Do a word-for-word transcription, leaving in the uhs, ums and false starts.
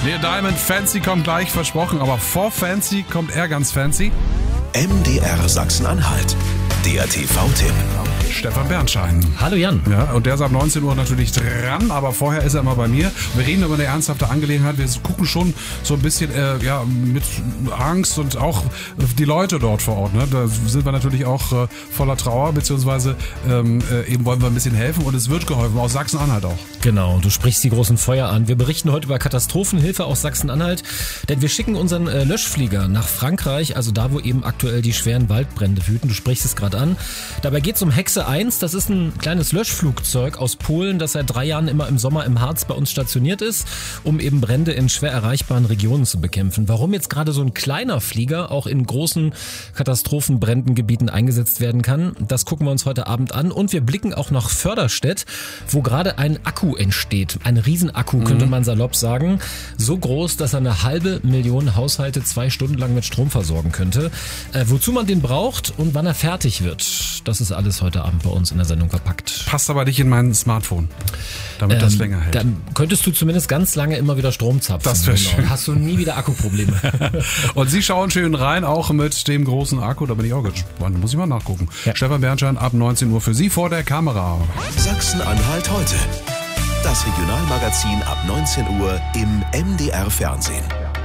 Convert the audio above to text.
Neil Diamond, Fancy kommt gleich, versprochen, aber vor Fancy kommt er ganz fancy. M D R Sachsen-Anhalt, der T V-Tipp. Stefan Bernstein. Hallo Jan. Ja, und der ist ab neunzehn Uhr natürlich dran, aber vorher ist er immer bei mir. Wir reden über eine ernsthafte Angelegenheit. Wir gucken schon so ein bisschen äh, ja, mit Angst und auch die Leute dort vor Ort. Ne? Da sind wir natürlich auch äh, voller Trauer, beziehungsweise ähm, äh, eben wollen wir ein bisschen helfen und es wird geholfen, aus Sachsen-Anhalt auch. Genau, du sprichst die großen Feuer an. Wir berichten heute über Katastrophenhilfe aus Sachsen-Anhalt, denn wir schicken unseren äh, Löschflieger nach Frankreich, also da, wo eben aktuell die schweren Waldbrände wüten. Du sprichst es gerade an. Dabei geht es um Hexe eins. Das ist ein kleines Löschflugzeug aus Polen, das seit drei Jahren immer im Sommer im Harz bei uns stationiert ist, um eben Brände in schwer erreichbaren Regionen zu bekämpfen. Warum jetzt gerade so ein kleiner Flieger auch in großen Katastrophenbrändengebieten eingesetzt werden kann, das gucken wir uns heute Abend an. Und wir blicken auch nach Förderstedt, wo gerade ein Akku entsteht. Ein Riesenakku, könnte man salopp sagen. So groß, dass er eine halbe Million Haushalte zwei Stunden lang mit Strom versorgen könnte. Äh, wozu man den braucht und wann er fertig wird, das ist alles heute Abend bei uns in der Sendung verpackt. Passt aber nicht in mein Smartphone, damit ähm, das länger hält. Dann könntest du zumindest ganz lange immer wieder Strom zapfen. Das wäre schön. Hast du nie wieder Akkuprobleme. Und Sie schauen schön rein, auch mit dem großen Akku. Da bin ich auch gespannt. Muss ich mal nachgucken. Ja. Stefan Bernstein ab neunzehn Uhr für Sie vor der Kamera. Sachsen-Anhalt heute. Das Regionalmagazin ab neunzehn Uhr im M D R Fernsehen.